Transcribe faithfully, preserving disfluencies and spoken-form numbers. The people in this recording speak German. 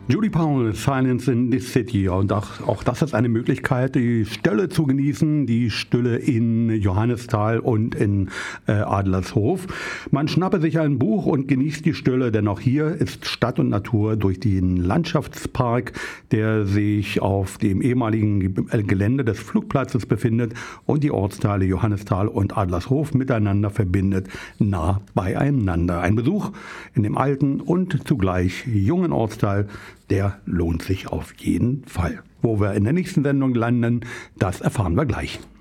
Judy Powell, Silence in the City. Und auch, auch das ist eine Möglichkeit, die Stille zu genießen, die Stille in Johannisthal und in äh, Adlershof. Man schnappe sich ein Buch und genießt die Stille, denn auch hier ist Stadt und Natur durch den Landschaftspark, der sich auf dem ehemaligen Gelände des Flugplatzes befindet und die Ortsteile Johannisthal und Adlershof miteinander verbindet, nah beieinander. Ein Besuch in dem alten und zugleich jungen Ortsteil, der lohnt sich auf jeden Fall. Wo wir in der nächsten Sendung landen, das erfahren wir gleich.